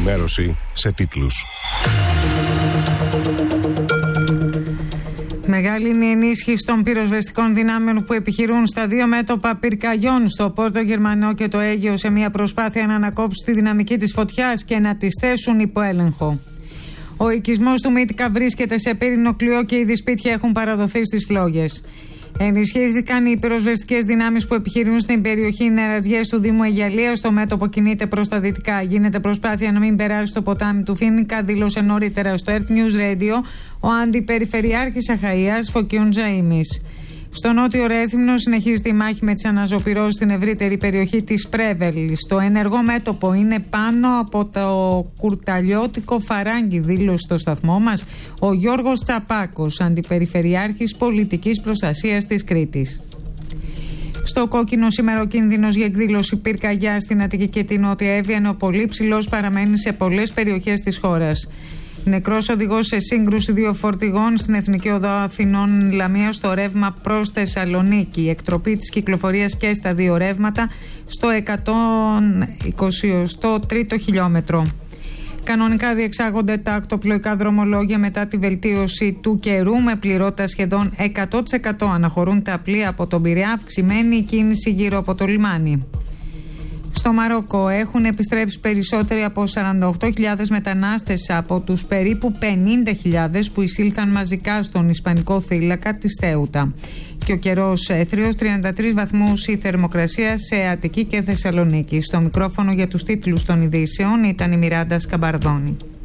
ενημέρωση σε τίτλους. Μεγάλη είναι η ενίσχυση των πυροσβεστικών δυνάμεων που επιχειρούν στα δύο μέτωπα πυρκαγιών, στο Πόρτο Γερμανό και το Αίγαιο, σε μια προσπάθεια να ανακόψουν τη δυναμική της φωτιάς και να τις θέσουν υπό έλεγχο. Ο οικισμός του Μύτικα βρίσκεται σε πύρινο κλειό και ήδη σπίτια έχουν παραδοθεί στις φλόγες. Ενισχύθηκαν οι πυροσβεστικές δυνάμεις που επιχειρούν στην περιοχή νεραζιές του Δήμου Αιγιαλίας. Το μέτωπο κινείται προς τα δυτικά. Γίνεται προσπάθεια να μην περάσει στο ποτάμι του Φίνικα, δήλωσε νωρίτερα στο Earth News Radio ο αντιπεριφερειάρχης Αχαΐας Φωκίων Τζαΐμις. Στο νότιο Ρέθυμνο συνεχίζεται η μάχη με τις αναζωπυρώσεις στην ευρύτερη περιοχή της Πρέβελης. Το ενεργό μέτωπο είναι πάνω από το κουρταλιώτικο Φαράγγι, δήλωσε στο σταθμό μας ο Γιώργος Τσαπάκος, αντιπεριφερειάρχης πολιτικής προστασίας της Κρήτης. Στο κόκκινο σήμερα ο κίνδυνος για εκδήλωση πυρκαγιά στην Αττική και την Νότια Εύβοια, ενώ πολύ ψηλός παραμένει σε πολλές περιοχές της χώρας. Νεκρός οδηγός σε σύγκρουση δύο φορτηγών στην Εθνική Οδό Αθηνών Λαμία στο ρεύμα προς Θεσσαλονίκη. Η εκτροπή της κυκλοφορίας και στα δύο ρεύματα στο 123ο χιλιόμετρο. Κανονικά διεξάγονται τα ακτοπλοϊκά δρομολόγια μετά τη βελτίωση του καιρού, με πληρότητα σχεδόν 100%. Αναχωρούν τα πλοία από τον Πειραιά, αυξημένη η κίνηση γύρω από το λιμάνι. Στο Μαρόκο έχουν επιστρέψει περισσότεροι από 48.000 μετανάστες από τους περίπου 50.000 που εισήλθαν μαζικά στον Ισπανικό θύλακα της Θέουτα. Και ο καιρός έθριος, 33 βαθμούς η θερμοκρασία σε Αττική και Θεσσαλονίκη. Στο μικρόφωνο για τους τίτλους των ειδήσεων ήταν η Μιράντα Σκαμπαρδόνη.